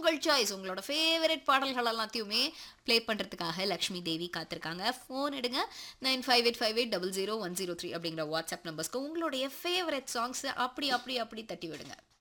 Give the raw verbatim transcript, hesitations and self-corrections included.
உங்கள் சாய்ஸ். உங்களோட ஃபேவரட் பாடல்கள் எல்லாத்தையுமே ப்ளே பண்றதுக்காக லக்ஷ்மி தேவி காத்திருக்காங்க. ஃபோன் எடுங்க nine five eight five eight zero zero one zero three அப்படிங்கிற வாட்ஸ்அப் நம்பர்ஸ்க்கு உங்களுடைய ஃபேவரட் சாங்ஸ் அப்படி அப்படி அப்படி தட்டி விடுங்க.